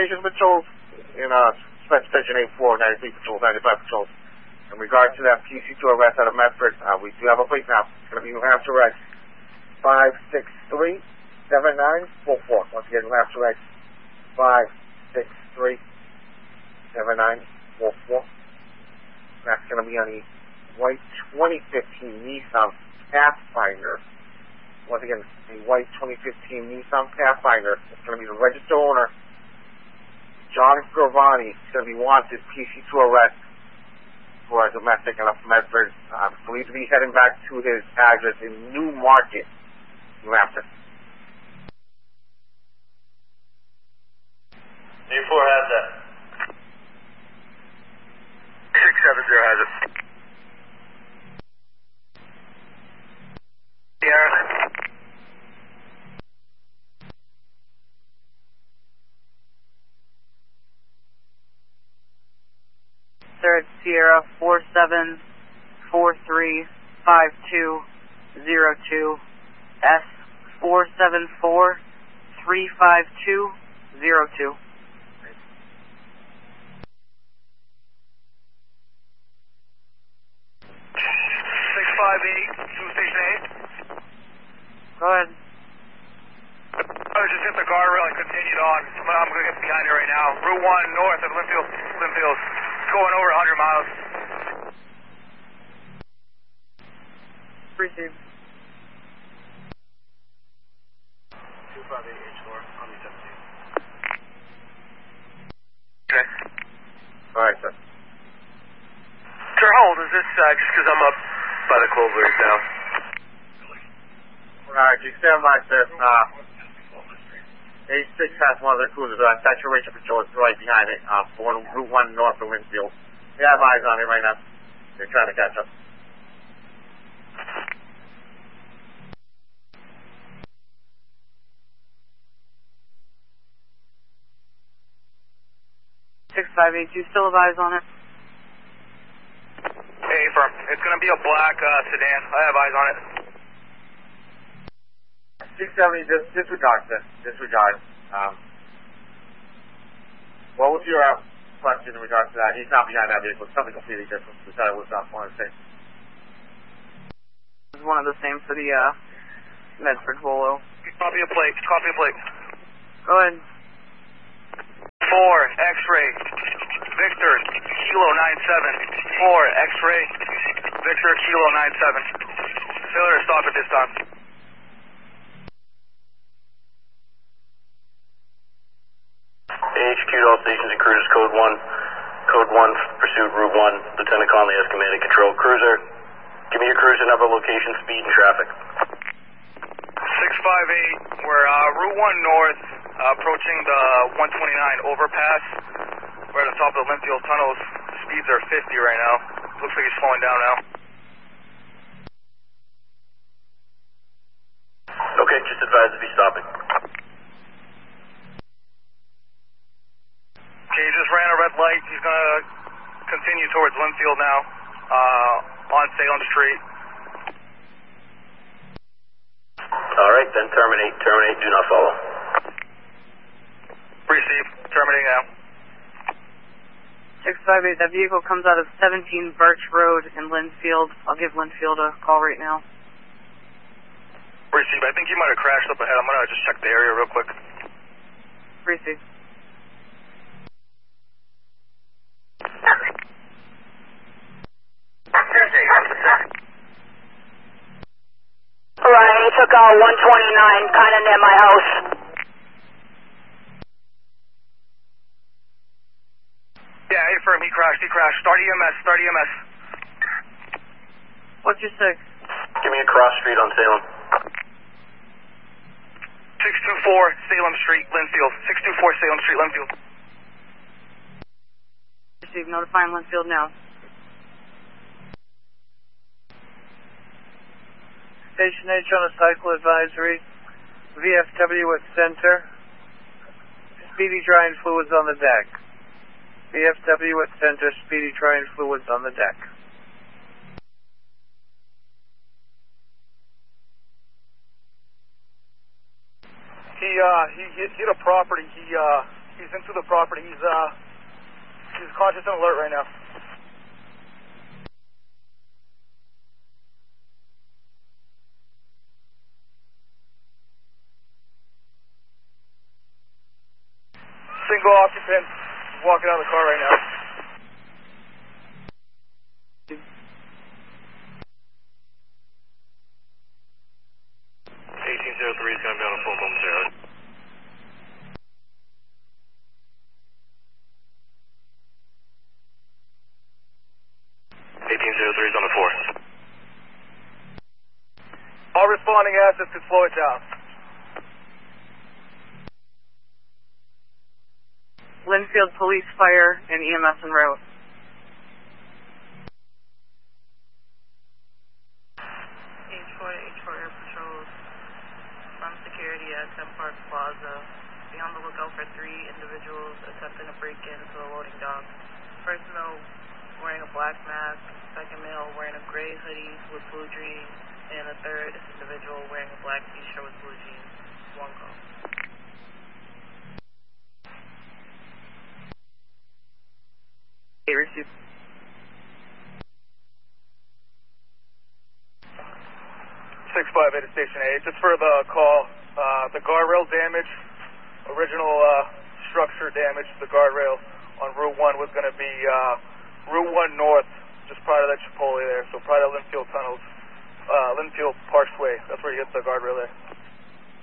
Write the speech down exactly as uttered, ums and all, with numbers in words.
Station patrols in uh, Special Station eighty-four, ninety-three patrols, ninety-five patrols. In regards to that P C two arrest out of Medford, uh, we do have a plate now. It's going to be New Hampshire X five six three seven nine four four. Once again, New Hampshire X five six three seven nine four four. That's going to be on the white twenty fifteen Nissan Pathfinder. Once again, the white twenty fifteen Nissan Pathfinder. It's going to be the registered owner, John Gravani. He's going to be wanted P C two arrest for a domestic and a Medford. I um, believe to be heading back to his address in New Market, New Hampshire. D four has that. six seven zero has it. Sierra. Third Sierra four seven four three five two zero two S four seven four three five two zero two. Six five eight two station eight. Go ahead. I just hit the guardrail and continued on. I'm going to get behind it right now. Route one north of Linfield. Linfield. Going over one hundred miles. Received. two five eight H four, on the seventeen. Okay. Alright, sir. Sir, how old is this? Uh, just because I'm up by the Clovers now. Alright, you stand by, sir. Uh, eighty-six has one of their cruisers. Uh, saturation patrol is right behind it. Uh, going Route one north of Linfield. We have eyes on it right now. They're trying to catch up. six five eight, do you still have eyes on it? Hey, firm. It's going to be a black uh, sedan. I have eyes on it. six seventy, dis- disregard, sir. Disregard. Um, what was your uh, question in regards to that? He's not behind that vehicle. It's something completely different. We thought it was not one of the same. It's one of the same for the uh, Medford Volo. Copy a plate. Copy a plate. Go ahead. four X-ray. Victor Kilo nine seven. four X-ray. Victor Kilo nine seven. Failure to stop at this time. H Q to all stations and cruisers, code one. Code one, pursuit route one. Lieutenant Conley has command and control. Cruiser, give me your cruiser number, location, speed, and traffic. six five eight, we're uh, route one north, uh, approaching the one twenty-nine overpass. We're at the top of the Linfield tunnels. Speeds are fifty right now. Looks like he's slowing down now. Okay, just advise to be stopping. Okay, he just ran a red light. He's going to continue towards Linfield now, uh, on Salem Street. All right, then terminate. Terminate, do not follow. Receive. Terminating now. six five eight, that vehicle comes out of seventeen Birch Road in Linfield. I'll give Linfield a call right now. Receive. I think he might have crashed up ahead. I'm going to just check the area real quick. Receive. Right, he took out one twenty-nine, kind of near my house. Yeah, hey, firm, he crashed, he crashed. Start E M S, start E M S. What's your six? Give me a cross street on Salem. six two four Salem Street, Linfield. six two four Salem Street, Linfield. Receive, notifying Linfield now. Station H on a cycle advisory. V F W at center. Speedy drying fluids on the deck. V F W at center, speedy drying fluids on the deck. He uh he hit, hit a property. He uh He's into the property. He's uh, he's conscious and alert right now. Single occupant, walking out of the car right now. eighteen oh three is going to be on a full momentarily. eighteen oh three is on the four. All responding assets to slow it down. Linfield Police, Fire, and E M S en route. H four to H four Air Patrols from security at Ten Park Plaza. Be on the lookout for three individuals attempting to break into the loading dock. First male wearing a black mask, second male wearing a gray hoodie with blue jeans, and a third individual wearing a black t-shirt with blue jeans. One call. Okay, received. six five eight at Station A. Just for the call, uh, the guardrail damage, original uh, structure damage, the guardrail on Route one was going to be uh, Route one North, just prior to that Chipotle there, so prior to Linfield Tunnels, uh, Linfield Parkway. That's where you hit the guardrail there.